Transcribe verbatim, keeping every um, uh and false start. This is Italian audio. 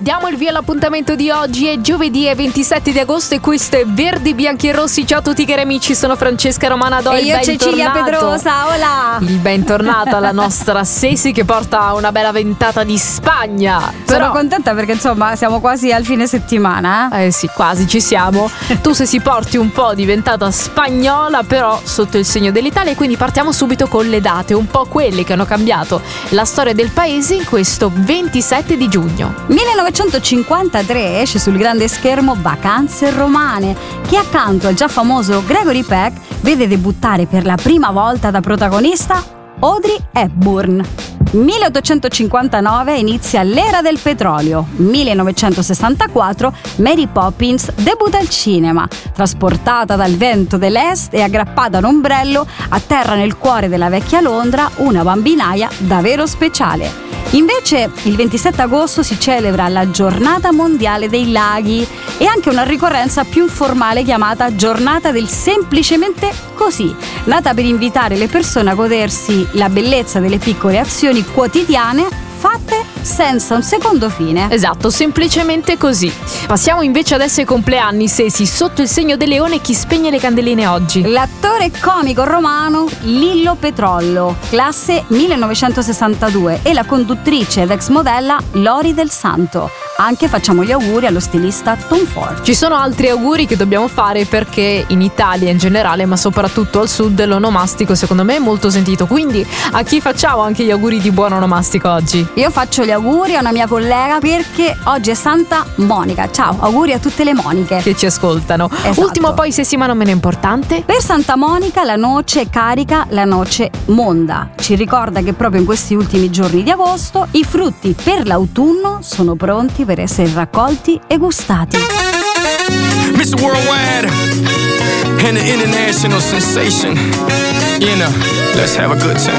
Diamo il via all'appuntamento di oggi, è giovedì, è ventisette di agosto e questo è Verdi, Bianchi e Rossi. Ciao a tutti cari amici, sono Francesca Romana Doi. E io Cecilia Pedrosa, hola! Il bentornato alla nostra Sesi che porta una bella ventata di Spagna. Però... Sono contenta perché insomma siamo quasi al fine settimana. Eh sì, quasi ci siamo. Tu se si porti un po' di ventata spagnola, però sotto il segno dell'Italia, e quindi partiamo subito con le date, un po' quelle che hanno cambiato la storia del paese in questo ventisette di giugno. millenovecentocinquantatré esce sul grande schermo Vacanze romane, che accanto al già famoso Gregory Peck vede debuttare per la prima volta da protagonista Audrey Hepburn. milleottocentocinquantanove inizia l'era del petrolio. millenovecentosessantaquattro Mary Poppins debutta al cinema. Trasportata dal vento dell'est e aggrappata a un ombrello, atterra nel cuore della vecchia Londra una bambinaia davvero speciale. Invece il ventisette agosto si celebra la Giornata Mondiale dei Laghi e anche una ricorrenza più informale chiamata Giornata del Semplicemente Così, nata per invitare le persone a godersi la bellezza delle piccole azioni quotidiane fatte senza un secondo fine. Esatto, semplicemente così. Passiamo invece adesso ai compleanni, Sesi. Sotto il segno del leone chi spegne le candeline oggi? L'attore comico romano Lillo Petrollo, classe millenovecentosessantadue, e la conduttrice ed ex modella Lori Del Santo. Anche facciamo gli auguri allo stilista Tom Ford. Ci sono altri auguri che dobbiamo fare perché in Italia in generale, ma soprattutto al sud, l'onomastico secondo me è molto sentito. Quindi a chi facciamo anche gli auguri di buon onomastico oggi? Io faccio gli auguri a una mia collega perché oggi è Santa Monica. Ciao, auguri a tutte le Moniche che ci ascoltano. Esatto. Ultimo poi Sesi, ma non meno importante. Per Santa Monica la noce carica, la noce monda. Ci ricorda che proprio in questi ultimi giorni di agosto i frutti per l'autunno sono pronti per essere raccolti e gustati. mister Worldwide and the international sensation. You know, let's have a good time.